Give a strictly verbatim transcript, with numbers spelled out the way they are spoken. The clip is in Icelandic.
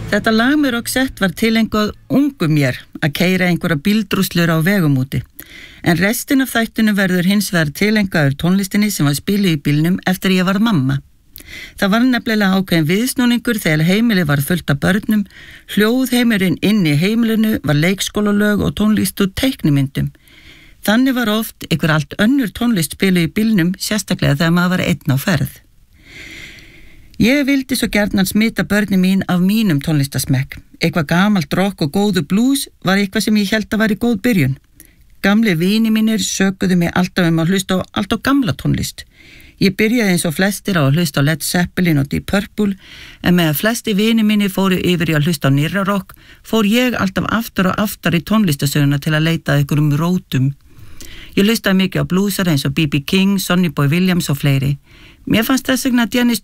Þetta lag með Roxette var tilengað ungu mér að keyra einhverja bíldrúslur á vegum úti. En restin af þættinu verður hins vegar tilengaður tónlistinni sem var spiluð í bílnum eftir ég var mamma. Það var nefnilega ákveðin viðsnúningur þegar heimilið var fullt af börnum, hljóðheimurinn inn í heimilinu var leikskólalög og tónlist úr teiknimyndum. Þannig var oft einhver allt önnur tónlist spiluð í bílnum, sérstaklega þegar maður var einn á ferð. Ég vildi svo gjarnan smita börnin mín af mínum tónlistasmekk. Eitthvað gamalt rock og góðu blues var eitthvað sem ég held að væri góð byrjun. Gamli vini mínir sökuðu mig alltaf um að hlusta á allt á gamla tónlist. Ég byrjaði eins og flestir á að hlusta á Led Zeppelin og Deep Purple, en með að flesti vini mínir fóru yfir í að hlusta á nýrra rock, fór ég alltaf aftur og aftur í tónlistasöguna til að leita að einhverjum rótum. Ég hlustaði mikið á bluesar eins og B B King, Sonny Boy Williams og fleiri. Mér fannst þess vegna að Janis